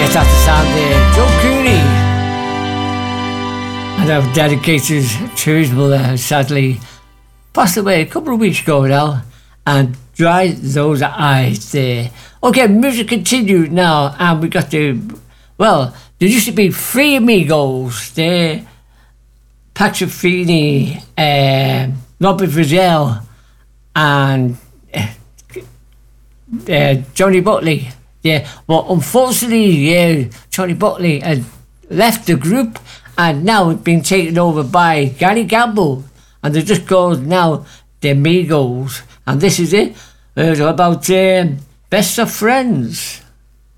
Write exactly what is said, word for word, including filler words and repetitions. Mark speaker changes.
Speaker 1: Yes, that's the sound there. Joe Cooney. And I've dedicated to his mother, sadly passed away a couple of weeks ago now. And Dry Those Eyes there. Okay, music continued now, and we got the, well, there used to be three amigos there. Patrick Feeney, uh, Robert Frizzell, and uh, uh, Johnny Buckley. Yeah, well, unfortunately, yeah, Johnny Buckley had left the group, and now it's been taken over by Gary Gamble, and they're just called now the Amigos, and this is it. It's about um, Best of Friends.